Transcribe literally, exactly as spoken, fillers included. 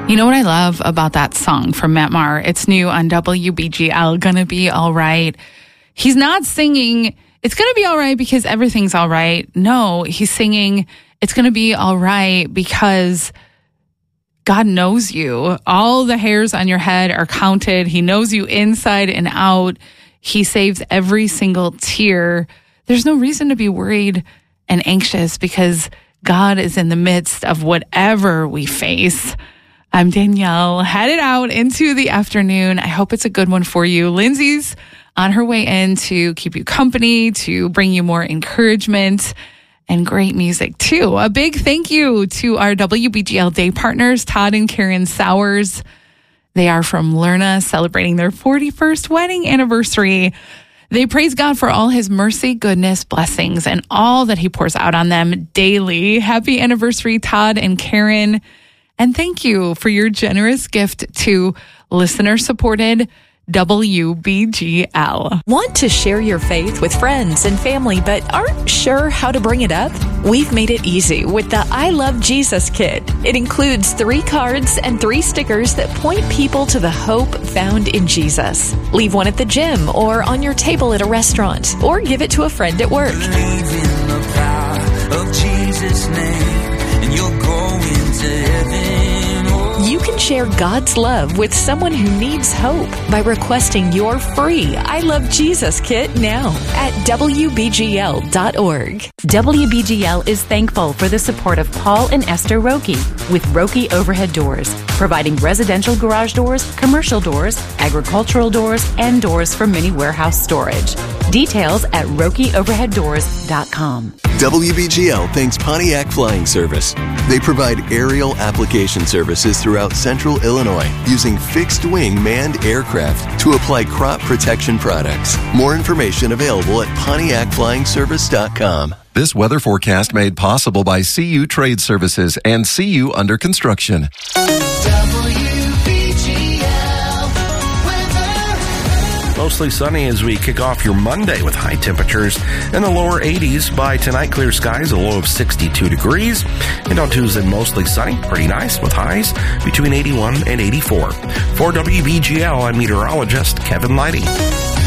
You know what I love about that song from Matt Maher? It's new on W B G L, Gonna Be All Right. He's not singing, it's gonna be all right because everything's all right. No, he's singing, it's gonna be all right because God knows you. All the hairs on your head are counted. He knows you inside and out. He saves every single tear. There's no reason to be worried and anxious because God is in the midst of whatever we face. I'm Danielle, headed out into the afternoon. I hope it's a good one for you. Lindsay's on her way in to keep you company, to bring you more encouragement and great music too. A big thank you to our W B G L day partners, Todd and Karen Sowers. They are from Lerna, celebrating their forty-first wedding anniversary. They praise God for all his mercy, goodness, blessings, and all that he pours out on them daily. Happy anniversary, Todd and Karen. And thank you for your generous gift to listener-supported W B G L. Want to share your faith with friends and family, but aren't sure how to bring it up? We've made it easy with the I Love Jesus Kit. It includes three cards and three stickers that point people to the hope found in Jesus. Leave one at the gym or on your table at a restaurant, or give it to a friend at work. Believe in the power of Jesus' name, and you'll go into heaven. You can share God's love with someone who needs hope by requesting your free I Love Jesus Kit now at W B G L dot org. W B G L is thankful for the support of Paul and Esther Roki with Roki Overhead Doors, providing residential garage doors, commercial doors, agricultural doors, and doors for mini warehouse storage. Details at Roki Overhead Doors dot com. W B G L thanks Pontiac Flying Service. They provide aerial application services throughout central Illinois using fixed-wing manned aircraft to apply crop protection products. More information available at Pontiac Flying Service dot com. This weather forecast made possible by C U Trade Services and C U Under Construction. Mostly sunny as we kick off your Monday with high temperatures in the lower eighties. By tonight, clear skies, a low of sixty-two degrees. And on Tuesday, mostly sunny, pretty nice with highs between eighty-one and eighty-four. For W B G L, I'm meteorologist Kevin Lighty.